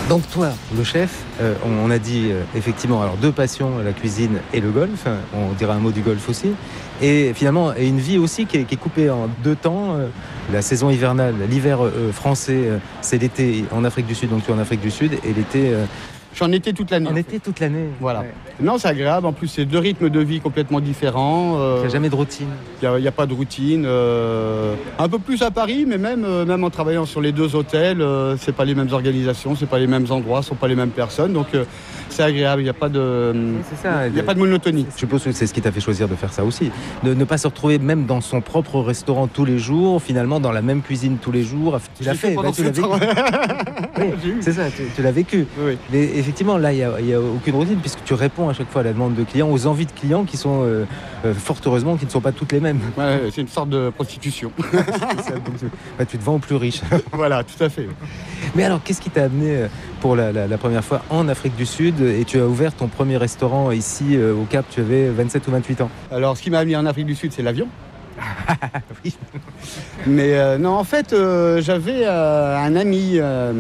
Donc toi, le chef, on a dit effectivement alors 2 passions, la cuisine et le golf. On dira un mot du golf aussi. Et finalement, une vie aussi qui est coupée en 2 temps. La saison hivernale, l'hiver français, c'est l'été en Afrique du Sud, donc tu es en Afrique du Sud, et l'été... Je suis en été toute l'année. En été toute l'année. Voilà. Ouais. Non, c'est agréable. En plus, c'est 2 rythmes de vie complètement différents. Il n'y a jamais de routine. Il n'y a pas de routine. Un peu plus à Paris, mais même en travaillant sur les 2 hôtels, c'est pas les mêmes organisations, c'est pas les mêmes endroits, ce sont pas les mêmes personnes. Donc c'est agréable. Il n'y a pas de, il y a pas de monotonie. Je suppose que c'est ce qui t'a fait choisir de faire ça aussi. De ne pas se retrouver même dans son propre restaurant tous les jours, finalement dans la même cuisine tous les jours. Tu l'as fait, tu l'as vécu. Oui, c'est ça, tu l'as vécu. Oui. Mais effectivement, là, il n'y a aucune routine puisque tu réponds à chaque fois à la demande de clients, aux envies de clients qui sont, fort heureusement, qui ne sont pas toutes les mêmes. Ouais, c'est une sorte de prostitution. Tu te vends aux plus riches. Voilà, tout à fait. Mais alors, qu'est-ce qui t'a amené pour la première fois en Afrique du Sud et tu as ouvert ton premier restaurant ici au Cap, tu avais 27 ou 28 ans? Alors, ce qui m'a amené en Afrique du Sud, c'est l'avion. Oui. Mais non, en fait, j'avais un ami,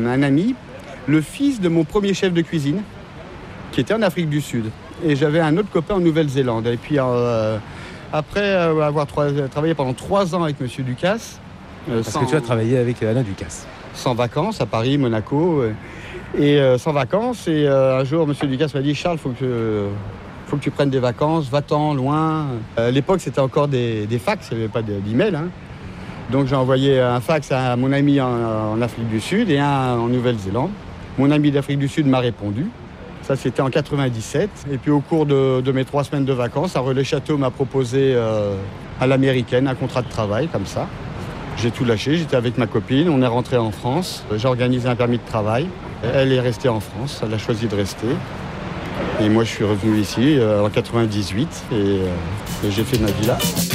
le fils de mon premier chef de cuisine, qui était en Afrique du Sud. Et j'avais un autre copain en Nouvelle-Zélande. Et puis, après avoir travaillé pendant 3 ans avec M. Ducasse... Parce que tu as travaillé avec Alain Ducasse. Sans vacances, à Paris, Monaco. Et sans vacances. Et un jour, M. Ducasse m'a dit « Charles, faut que tu prennes des vacances, va-t'en, loin. » À l'époque, c'était encore des fax, il n'y avait pas d'email. Hein. Donc j'ai envoyé un fax à mon ami en Afrique du Sud et un en Nouvelle-Zélande. Mon ami d'Afrique du Sud m'a répondu. Ça, c'était en 97. Et puis au cours de mes 3 semaines de vacances, un relais château m'a proposé à l'américaine un contrat de travail, comme ça. J'ai tout lâché, j'étais avec ma copine, on est rentré en France. J'ai organisé un permis de travail. Elle est restée en France, elle a choisi de rester. Et moi, je suis revenu ici en 98 et j'ai fait ma vie là.